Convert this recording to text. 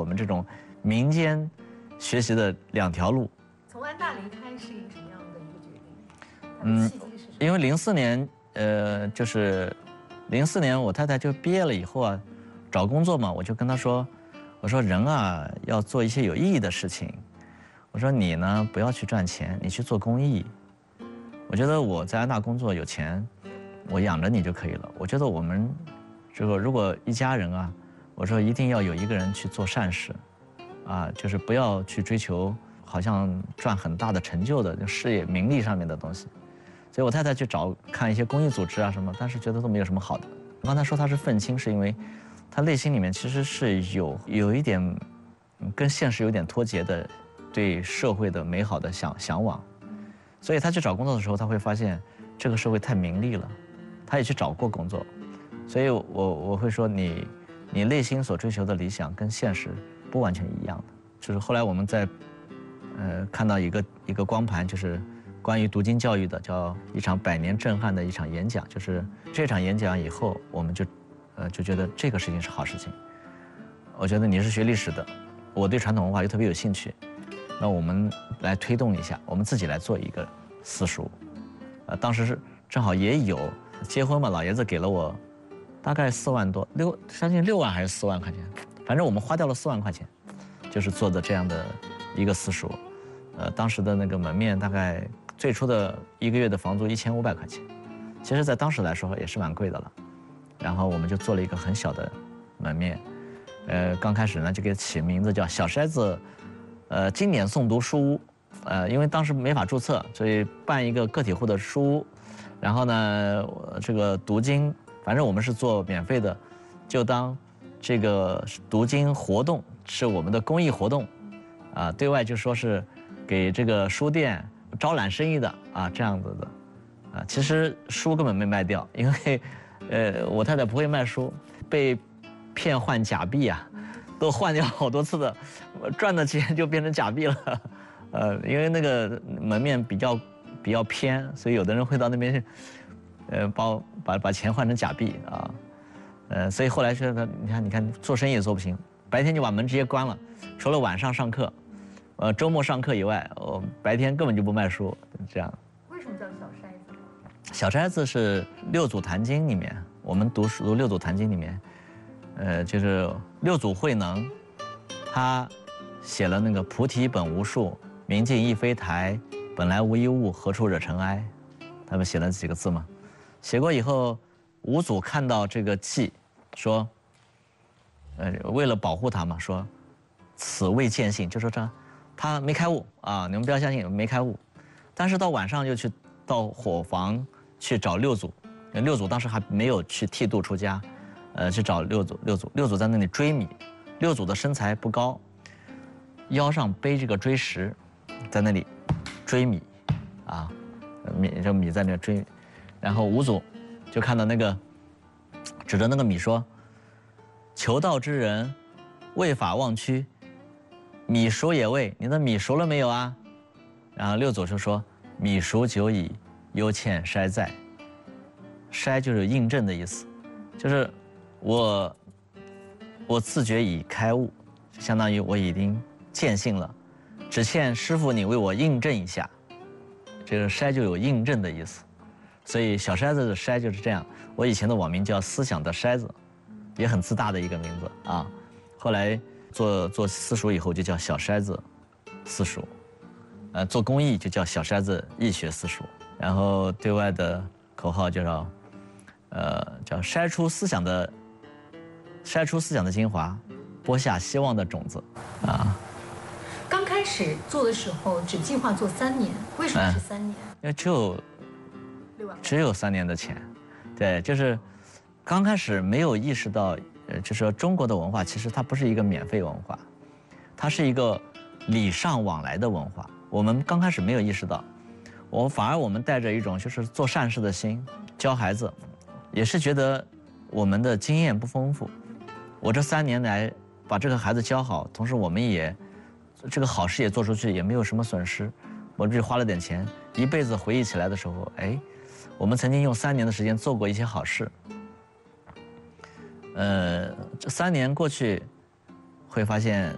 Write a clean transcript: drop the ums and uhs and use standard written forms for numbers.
们这种民间学习的2条路。 从安大离开是一个什么样的一个决定？契机是什么？ 因为04年，就是04年我太太就毕业了以后啊，找工作嘛，我就跟她说，我说人啊要做一些有意义的事情。我说你呢不要去赚钱，你去做公益。我觉得我在安大工作有钱，我养着你就可以了。我觉得我们这个如果一家人啊，我说一定要有一个人去做善事，啊，就是不要去追求好像赚很大的成就的事业名利上面的东西。所以我太太去看一些公益组织啊什么，但是觉得都没有什么好的。我刚才说她是愤青，是因为她内心里面其实是有一点跟现实有点脱节的，对社会的美好的向往。所以她去找工作的时候，她会发现这个社会太名利了。她也去找过工作，所以我会说你内心所追求的理想跟现实不完全一样的。就是后来我们在看到一个光盘，就是关于读经教育的，叫一场100年震撼的一场演讲。就是这场演讲以后，我们就觉得这个事情是好事情。我觉得你是学历史的，我对传统文化又特别有兴趣，那我们来推动一下，我们自己来做一个私塾。当时是正好也有结婚嘛，老爷子给了我大概4万多，将近6万还是4万块钱，反正我们花掉了4万块钱，就是做的这样的一个私塾。当时的那个门面大概最初的1个月的房租1500块钱，其实在当时来说也是蛮贵的了。然后我们就做了一个很小的门面，刚开始呢就给起名字叫小筛子，经典诵读书屋。因为当时没法注册，所以办一个个体户的书屋。然后呢，这个读经，反正我们是做免费的，就当这个读经活动是我们的公益活动，啊，对外就说是给这个书店招揽生意的啊，这样子的，啊，其实书根本没卖掉，因为，我太太不会卖书，被骗换假币啊，都换掉好多次的，赚的钱就变成假币了，因为那个门面比较偏，所以有的人会到那边，把钱换成假币啊，所以后来说呢，你看做生意也做不行，白天就把门直接关了，除了晚上上课，周末上课以外，我白天根本就不卖书，这样。 为什么叫小筛子？ 小筛子是六祖坛经里面，我们读六祖坛经里面，就是六祖慧能，他写了那个菩提本无树，明镜亦非台，本来无一物，何处惹尘埃？他们写了几个字嘛。写过以后，五祖看到这个记，说，为了保护他嘛，说，此未见性，就说这，他没开悟啊，你们不要相信没开悟。但是到晚上就去到伙房去找六祖，六祖当时还没有去剃度出家，去找六祖在那里追米，六祖的身材不高，腰上背这个锥石，在那里追米，啊，米在那追，然后五祖就看到那个指着那个米说：“求道之人，为法忘躯，米熟也未，你的米熟了没有啊？”然后六祖就说：“米熟久矣，犹欠筛在。”筛就是印证的意思，就是我自觉已开悟，相当于我已经见性了，只欠师父你为我印证一下。这个筛就有印证的意思，所以小筛子的筛就是这样。我以前的网名叫思想的筛子，也很自大的一个名字啊。后来做私塾以后就叫小筛子私塾，做公益就叫小筛子义学私塾，然后对外的口号就叫筛出思想的精华，播下希望的种子啊。 刚开始做的时候只计划做3年，为什么是3年？ 因为只有3年的钱，对，就是刚开始没有意识到，就是说中国的文化其实它不是一个免费文化，它是一个礼尚往来的文化。我们刚开始没有意识到，反而我们带着一种就是做善事的心教孩子，也是觉得我们的经验不丰富。我这3年来把这个孩子教好，同时我们也这个好事也做出去，也没有什么损失，我只花了点钱，一辈子回忆起来的时候，哎，我们曾经用3年的时间做过一些好事。这3年过去，会发现